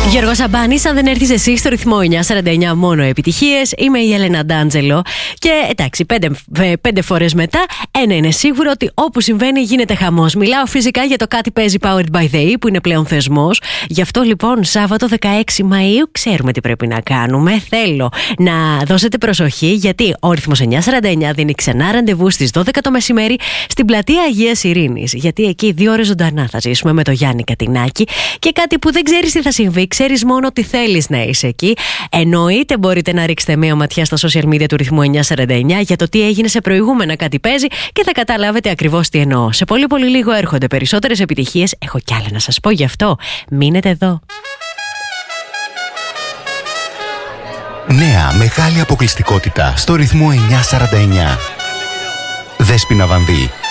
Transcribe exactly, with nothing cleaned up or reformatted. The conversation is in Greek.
Γιώργος Σαμπάνης, αν δεν έρθεις εσύ στο ρυθμό εννιά σαράντα εννιά μόνο επιτυχίες. Είμαι η Έλενα Ντάντζελο. Και εντάξει, πέντε, πέντε φορές μετά, ένα είναι σίγουρο ότι όπου συμβαίνει γίνεται χαμός. Μιλάω φυσικά για το Κάτι Παίζει Powered by the E, που είναι πλέον θεσμός. Γι' αυτό λοιπόν, Σάββατο δεκαέξι Μαΐου, ξέρουμε τι πρέπει να κάνουμε. Θέλω να δώσετε προσοχή, γιατί ο ρυθμός εννιά σαράντα εννιά δίνει ξανά ραντεβού στις δώδεκα το μεσημέρι στην πλατεία Αγίας Ειρήνης. Γιατί εκεί δύο ώρες ζωντανά θα ζήσουμε με το Γιάννη Κατινάκη και κάτι που δεν ξέρεις τι θα συμβεί. Ξέρεις μόνο ότι θέλεις να είσαι εκεί. Εννοείται μπορείτε να ρίξετε μία ματιά στα social media του ρυθμού εννιά σαράντα εννιά για το τι έγινε σε προηγούμενα Κάτι Παίζει και θα καταλάβετε ακριβώς τι εννοώ. Σε πολύ πολύ λίγο έρχονται περισσότερες επιτυχίες. Έχω κι άλλα να σας πω, γι' αυτό μείνετε εδώ. Νέα μεγάλη αποκλειστικότητα στο ρυθμό εννιά σαράντα εννιά. Δέσποινα Βανδύ.